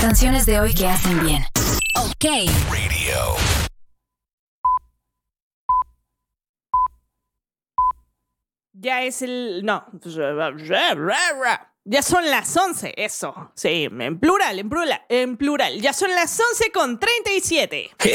Canciones de hoy que hacen bien. OK. Radio. Ya es el... No. Ya son las 11, eso. Sí, en plural. Ya son las 11:37.